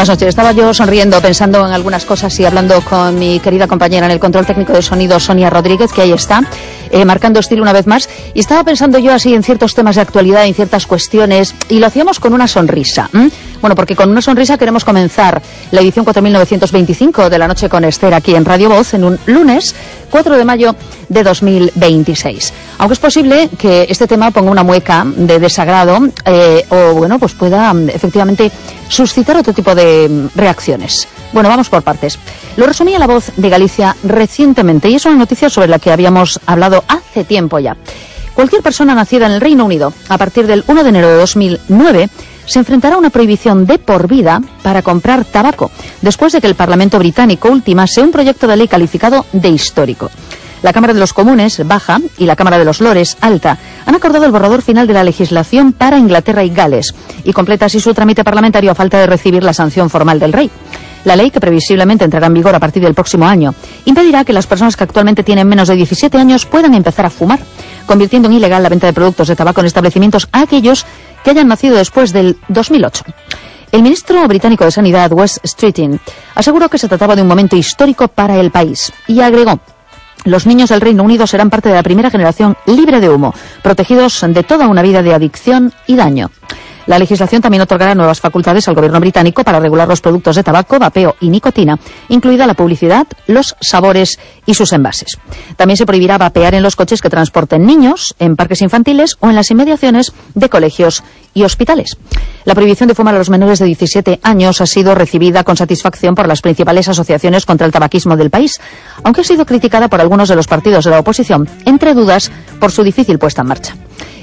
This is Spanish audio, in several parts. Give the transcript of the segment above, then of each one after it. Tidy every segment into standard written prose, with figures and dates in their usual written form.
buenas noches. Estaba yo sonriendo, pensando en algunas cosas y hablando con mi querida compañera en el control técnico de sonido, Sonia Rodríguez, que ahí está, marcando estilo una vez más. Y estaba pensando yo así en ciertos temas de actualidad, en ciertas cuestiones, y lo hacíamos con una sonrisa. Bueno, porque con una sonrisa queremos comenzar la edición 4925 de La Noche con Esther aquí en Radio Voz, en un lunes 4 de mayo de 2026. Aunque es posible que este tema ponga una mueca de desagrado o, bueno, pues pueda efectivamente suscitar otro tipo de reacciones. Bueno, vamos por partes. Lo resumía La Voz de Galicia recientemente y es una noticia sobre la que habíamos hablado hace tiempo ya. Cualquier persona nacida en el Reino Unido a partir del 1 de enero de 2009 se enfrentará a una prohibición de por vida para comprar tabaco, después de que el Parlamento británico ultimase un proyecto de ley calificado de histórico. La Cámara de los Comunes, Baja, y la Cámara de los Lores, Alta, han acordado el borrador final de la legislación para Inglaterra y Gales, y completa así su trámite parlamentario a falta de recibir la sanción formal del Rey. La ley, que previsiblemente entrará en vigor a partir del próximo año, impedirá que las personas que actualmente tienen menos de 17 años puedan empezar a fumar, convirtiendo en ilegal la venta de productos de tabaco en establecimientos a aquellos que hayan nacido después del 2008. El ministro británico de Sanidad, Wes Streeting, aseguró que se trataba de un momento histórico para el país y agregó: los niños del Reino Unido serán parte de la primera generación libre de humo, protegidos de toda una vida de adicción y daño. La legislación también otorgará nuevas facultades al gobierno británico para regular los productos de tabaco, vapeo y nicotina, incluida la publicidad, los sabores y sus envases. También se prohibirá vapear en los coches que transporten niños, en parques infantiles o en las inmediaciones de colegios y hospitales. La prohibición de fumar a los menores de 17 años ha sido recibida con satisfacción por las principales asociaciones contra el tabaquismo del país, aunque ha sido criticada por algunos de los partidos de la oposición, entre dudas por su difícil puesta en marcha.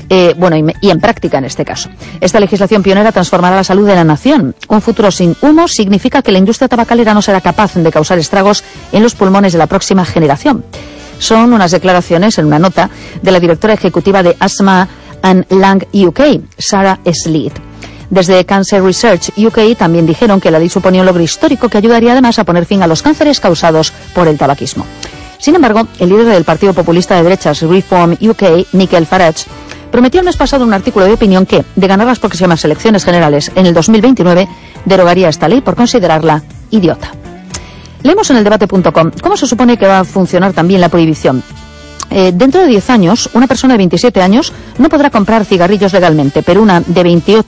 Y en práctica en este caso. Esta legislación pionera transformará la salud de la nación. Un futuro sin humo significa que la industria tabacalera no será capaz de causar estragos en los pulmones de la próxima generación. Son unas declaraciones en una nota de la directora ejecutiva de Asthma and Lung UK, Sarah Sleet. Desde Cancer Research UK también dijeron que la ley suponía un logro histórico que ayudaría además a poner fin a los cánceres causados por el tabaquismo. Sin embargo, el líder del partido populista de derechas Reform UK, Nigel Farage, prometió el mes pasado en un artículo de opinión que, de ganar las próximas elecciones generales en el 2029, derogaría esta ley por considerarla idiota. Leemos en eldebate.com cómo se supone que va a funcionar también la prohibición. Dentro de 10 años, una persona de 27 años no podrá comprar cigarrillos legalmente, pero una de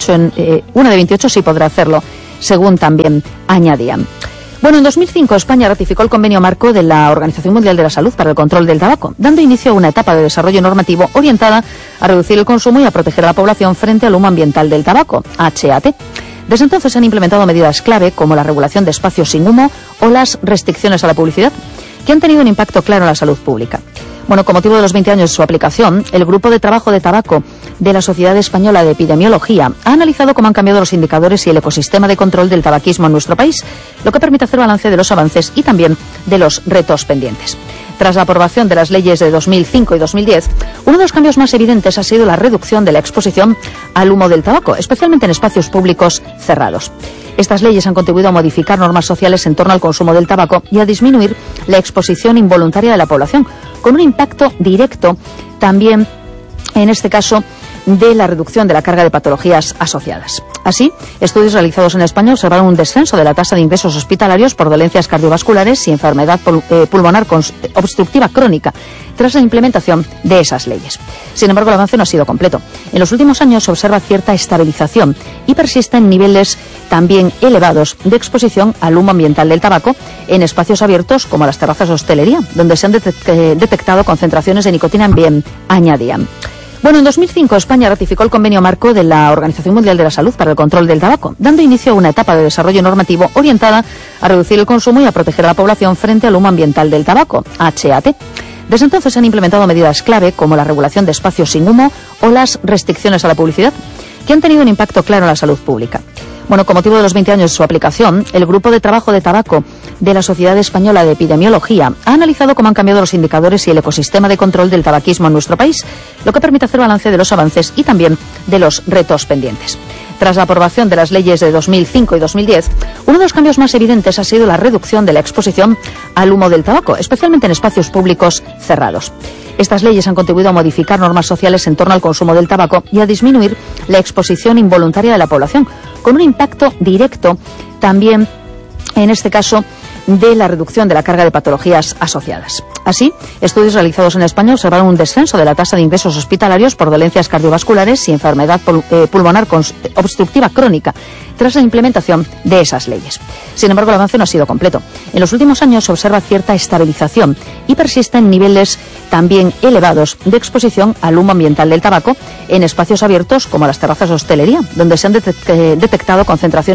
28 sí podrá hacerlo, según también añadían. Bueno, en 2005 España ratificó el convenio marco de la Organización Mundial de la Salud para el control del tabaco, dando inicio a una etapa de desarrollo normativo orientada a reducir el consumo y a proteger a la población frente al humo ambiental del tabaco, HAT. Desde entonces se han implementado medidas clave como la regulación de espacios sin humo o las restricciones a la publicidad, que han tenido un impacto claro en la salud pública. Bueno, con motivo de los 20 años de su aplicación, el Grupo de Trabajo de Tabaco de la Sociedad Española de Epidemiología ha analizado cómo han cambiado los indicadores y el ecosistema de control del tabaquismo en nuestro país, lo que permite hacer balance de los avances y también de los retos pendientes. Tras la aprobación de las leyes de 2005 y 2010, uno de los cambios más evidentes ha sido la reducción de la exposición al humo del tabaco, especialmente en espacios públicos cerrados. Estas leyes han contribuido a modificar normas sociales en torno al consumo del tabaco y a disminuir la exposición involuntaria de la población, con un impacto directo también, en este caso, de la reducción de la carga de patologías asociadas. Así, estudios realizados en España observaron un descenso de la tasa de ingresos hospitalarios por dolencias cardiovasculares y enfermedad pulmonar obstructiva crónica tras la implementación de esas leyes. Sin embargo, el avance no ha sido completo. En los últimos años se observa cierta estabilización y persisten niveles también elevados de exposición al humo ambiental del tabaco en espacios abiertos como las terrazas de hostelería, donde se han detectado concentraciones de nicotina bien añadían. Bueno, en 2005 España ratificó el convenio marco de la Organización Mundial de la Salud para el control del tabaco, dando inicio a una etapa de desarrollo normativo orientada a reducir el consumo y a proteger a la población frente al humo ambiental del tabaco, HAT. Desde entonces se han implementado medidas clave como la regulación de espacios sin humo o las restricciones a la publicidad, que han tenido un impacto claro en la salud pública. Bueno, con motivo de los 20 años de su aplicación, el Grupo de Trabajo de Tabaco de la Sociedad Española de Epidemiología ha analizado cómo han cambiado los indicadores y el ecosistema de control del tabaquismo en nuestro país, lo que permite hacer balance de los avances y también de los retos pendientes. Tras la aprobación de las leyes de 2005 y 2010, uno de los cambios más evidentes ha sido la reducción de la exposición al humo del tabaco, especialmente en espacios públicos cerrados. Estas leyes han contribuido a modificar normas sociales en torno al consumo del tabaco y a disminuir la exposición involuntaria de la población, con un impacto directo también, en este caso, de la reducción de la carga de patologías asociadas. Así, estudios realizados en España observaron un descenso de la tasa de ingresos hospitalarios por dolencias cardiovasculares y enfermedad pulmonar obstructiva crónica tras la implementación de esas leyes. Sin embargo, el avance no ha sido completo. En los últimos años se observa cierta estabilización y persisten niveles también elevados de exposición al humo ambiental del tabaco en espacios abiertos como las terrazas de hostelería, donde se han detectado concentraciones